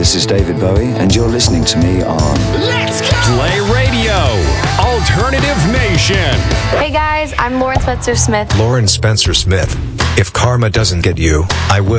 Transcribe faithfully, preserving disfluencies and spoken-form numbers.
This is David Bowie, and you're listening to me on Let's go! Play Radio, Alternative Nation. Hey guys, I'm Lauren Spencer Smith. Lauren Spencer Smith. If karma doesn't get you, I will.